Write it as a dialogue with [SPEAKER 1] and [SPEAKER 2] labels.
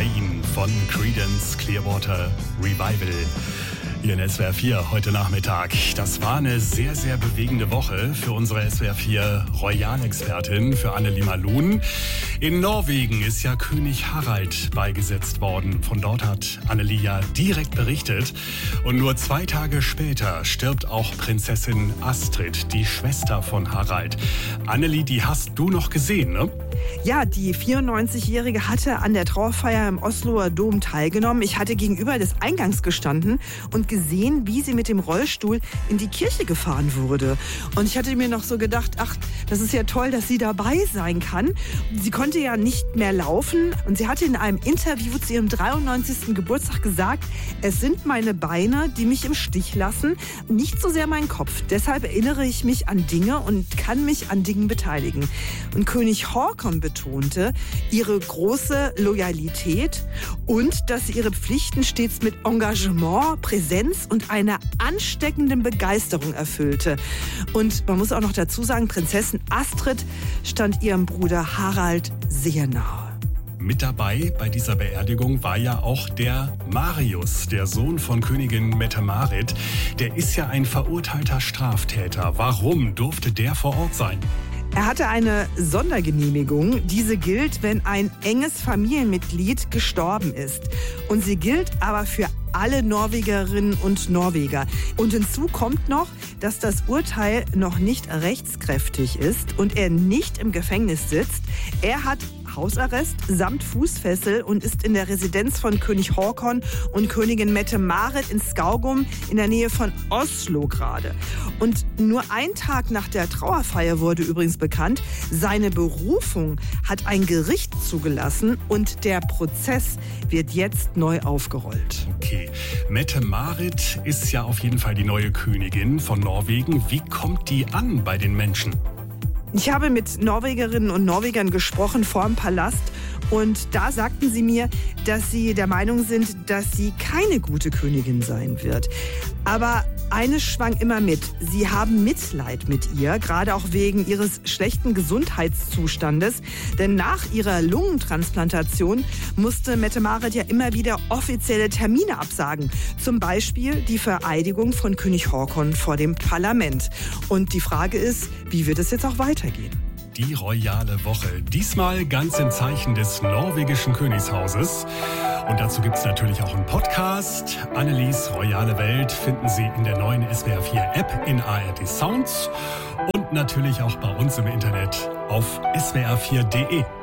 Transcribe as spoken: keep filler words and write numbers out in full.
[SPEAKER 1] Rain von Creedence Clearwater Revival. Hier in S W R vier heute Nachmittag. Das war eine sehr, sehr bewegende Woche für unsere S W R vier Royalexpertin, für Annelie Malun. In Norwegen ist ja König Harald beigesetzt worden. Von dort hat Annelie ja direkt berichtet. Und nur zwei Tage später stirbt auch Prinzessin Astrid, die Schwester von Harald. Annelie, die hast du noch gesehen, ne?
[SPEAKER 2] Ja, die vierundneunzigjährige hatte an der Trauerfeier im Osloer Dom teilgenommen. Ich hatte gegenüber des Eingangs gestanden und gesehen, wie sie mit dem Rollstuhl in die Kirche gefahren wurde. Und ich hatte mir noch so gedacht, ach, das ist ja toll, dass sie dabei sein kann. Sie konnte ja nicht mehr laufen und sie hatte in einem Interview zu ihrem dreiundneunzigsten Geburtstag gesagt, es sind meine Beine, die mich im Stich lassen, nicht so sehr mein Kopf. Deshalb erinnere ich mich an Dinge und kann mich an Dingen beteiligen. Und König Haakon betonte ihre große Loyalität und dass sie ihre Pflichten stets mit Engagement, Präsenz und einer ansteckenden Begeisterung erfüllte. Und man muss auch noch dazu sagen, Prinzessin Astrid stand ihrem Bruder Harald sehr nahe.
[SPEAKER 1] Mit dabei bei dieser Beerdigung war ja auch der Marius, der Sohn von Königin Mette-Marit. Der ist ja ein verurteilter Straftäter. Warum durfte der vor Ort sein?
[SPEAKER 2] Er hatte eine Sondergenehmigung. Diese gilt, wenn ein enges Familienmitglied gestorben ist. Und sie gilt aber für alle Norwegerinnen und Norweger. Und hinzu kommt noch, dass das Urteil noch nicht rechtskräftig ist und er nicht im Gefängnis sitzt. Er hat Hausarrest samt Fußfessel und ist in der Residenz von König Haakon und Königin Mette-Marit in Skaugum in der Nähe von Oslo gerade. Und nur ein Tag nach der Trauerfeier wurde übrigens bekannt, seine Berufung hat ein Gericht zugelassen und der Prozess wird jetzt neu aufgerollt.
[SPEAKER 1] Okay, Mette-Marit ist ja auf jeden Fall die neue Königin von Norwegen. Wie kommt die an bei den Menschen?
[SPEAKER 2] Ich habe mit Norwegerinnen und Norwegern gesprochen vor dem Palast und da sagten sie mir, dass sie der Meinung sind, dass sie keine gute Königin sein wird. Aber eines schwang immer mit. Sie haben Mitleid mit ihr, gerade auch wegen ihres schlechten Gesundheitszustandes. Denn nach ihrer Lungentransplantation musste Mette-Marit ja immer wieder offizielle Termine absagen. Zum Beispiel die Vereidigung von König Haakon vor dem Parlament. Und die Frage ist, wie wird es jetzt auch weitergehen?
[SPEAKER 1] Die royale Woche. Diesmal ganz im Zeichen des norwegischen Königshauses. Und dazu gibt es natürlich auch einen Podcast. Annelies royale Welt finden Sie in der neuen S W R vier App in A R D Sounds und natürlich auch bei uns im Internet auf S W R vier punkt de.